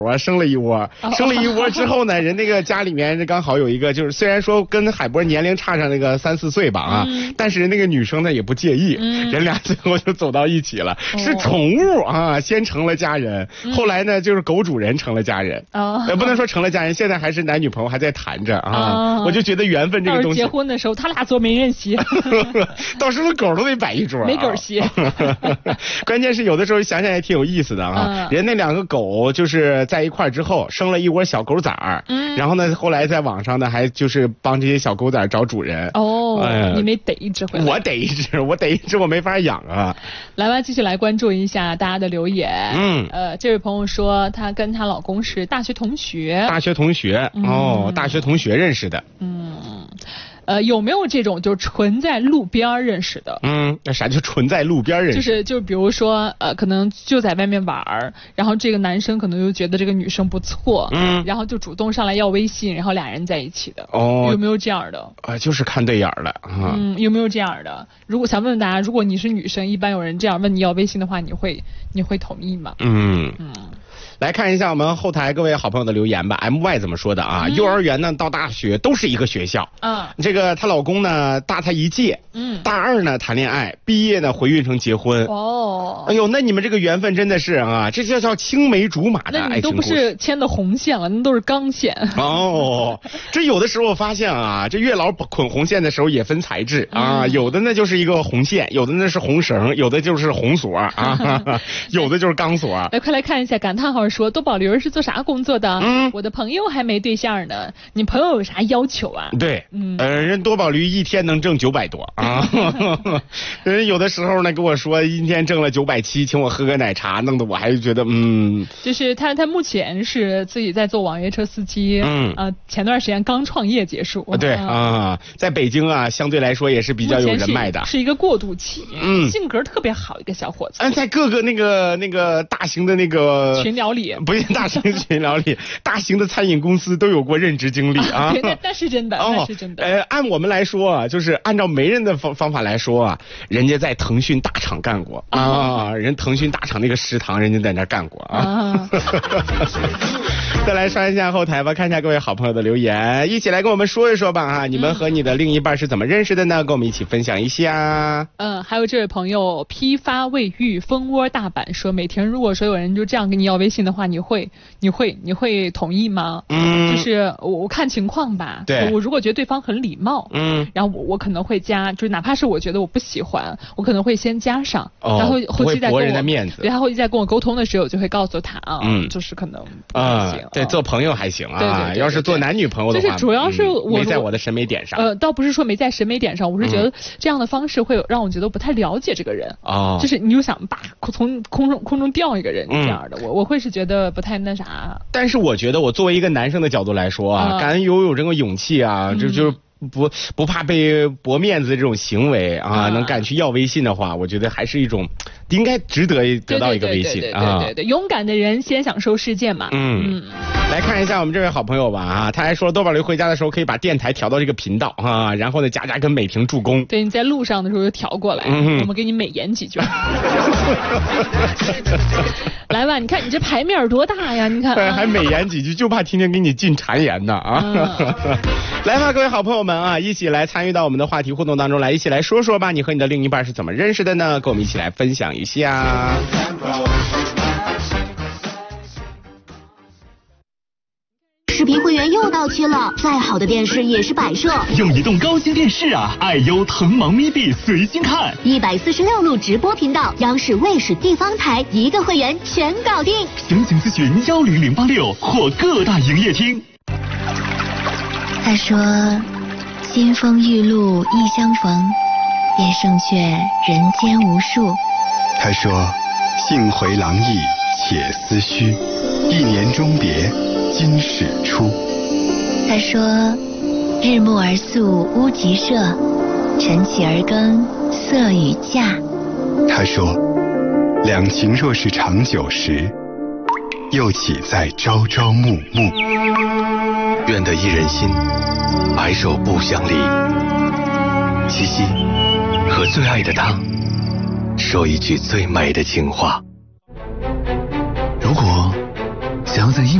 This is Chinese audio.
我生了一窝，生了一窝之后呢，人那个家里面刚好有一个，就是虽然说跟海波年龄差上那个3、4岁吧啊，但是那个女生呢也不介意，人俩最后就走到一起了，是宠物啊先成了家人，后来呢就是狗主人成了家人，不能说成了家人，现在还是男女朋友还在谈着啊，我就觉得缘分这个东西， 到时候结婚的时候他俩做媒人席， 到时候狗都得摆一桌， 没狗席。 关键是有的时候想想也挺有意思的啊，人那2个狗就是在一块之后生了一窝小狗崽儿，然后呢后来在网上呢还就是帮这些小狗崽找主人。 你没逮一只回来？ 我逮一只我没法养啊。 来吧，继续来关注一下大家的留言。这位朋友说她跟她老公是大学同学。大学同学认识的。 有没有这种就纯在路边认识的？ 那啥叫纯在路边认识？ 就是比如说可能就在外面玩，然后这个男生可能就觉得这个女生不错，然后就主动上来要微信，然后俩人在一起的。有没有这样的？ 就是看对眼了啊。 有没有这样的？如果想问问大家，如果你是女生，一般有人这样问你要微信的话，你会同意吗？ 来看一下我们后台各位好朋友的留言吧。MY 怎么说的啊？幼儿园呢到大学都是一个学校。这个她老公呢大她1届。大2呢谈恋爱，毕业呢回运城结婚。哎呦，那你们这个缘分真的是啊，这就叫青梅竹马的爱情故事。那你都不是牵的红线了，那都是钢线。 这有的时候我发现啊，这月老捆红线的时候也分材质啊，有的呢就是一个红线，有的呢是红绳，有的就是红锁啊，有的就是钢锁。 来，快来看一下感叹号说多宝驴是做啥工作的？我的朋友还没对象呢，你朋友有啥要求啊？对， 人多宝驴一天能挣900多啊，人有的时候呢跟我说一天挣了970，请我喝个奶茶，弄得我还觉得就是他目前是自己在做网约车司机，前段时间刚创业结束。 对啊，在北京啊相对来说也是比较有人脉的， 是一个过渡期，性格特别好一个小伙子。 在各个那个大型的那个群聊里， 不是大型群聊里，大型的餐饮公司都有过任职经历啊。 对，那是真的，那是真的。 按我们来说啊，就是按照媒人的方法来说啊，人家在腾讯大厂干过啊，人腾讯大厂那个食堂，人家在那干过啊。再来刷一下后台吧，看一下各位好朋友的留言，一起来跟我们说一说吧啊！你们和你的另一半是怎么认识的呢？跟我们一起分享一下。 还有这位朋友批发卫浴蜂窝大阪说，美婷，如果说有人就这样跟你要微信的话，你会同意吗？就是我看情况吧。对，我如果觉得对方很礼貌，然后我可能会加，就是哪怕是我觉得我不喜欢，我可能会先加上，然后后期再跟我，对，他后期再跟我沟通的时候，我就会告诉他就是可能对，做朋友还行啊。对，要是做男女朋友的话， 就是主要是我没在我的审美点上。 倒不是说没在审美点上，我是觉得这样的方式会让我觉得不太了解这个人。就是你就想从空中掉一个人这样的，我会是觉得不太那啥。 但是我觉得我作为一个男生的角度来说啊，感恩有这个勇气啊，就是不怕被驳面子这种行为啊，能敢去要微信的话，我觉得还是一种应该值得得到一个微信啊。 对，勇敢的人先享受世界嘛。 来看一下我们这位好朋友吧啊，他还说多宝驴回家的时候可以把电台调到这个频道啊，然后呢佳跟美婷助攻。 对，你在路上的时候就调过来，我们给你美言几句。来吧，你看你这牌面多大呀？你看， 还美言几句，就怕天天给你进谗言呢啊！来吧，各位好朋友们啊，一起来参与到我们的话题互动当中来，一起来说说吧，你和你的另一半是怎么认识的呢？跟我们一起来分享一下。 视频会员又到期了，再好的电视也是摆设。 用移动高清电视啊，爱优腾芒咪币随心看 ，146路直播频道，央视、卫视、地方台一个会员全搞定。 详情咨询10086或各大营业厅。 他说：“金风玉露一相逢，便胜却人间无数。” 他说：“幸回廊意且思绪，一年终别今始出。” 他说：“日暮而宿屋集社，晨起而更色与嫁。” 他说：“两情若是长久时，又岂在朝朝暮暮。” 愿得一人心，白首不相离。七夕，和最爱的他说一句最美的情话。如果想要在